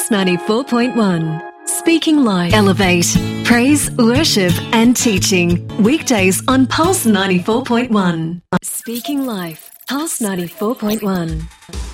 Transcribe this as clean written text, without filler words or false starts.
Pulse 94.1. Speaking Life. Elevate. Praise, worship and teaching. Weekdays on Pulse 94.1. Speaking Life. Pulse 94.1.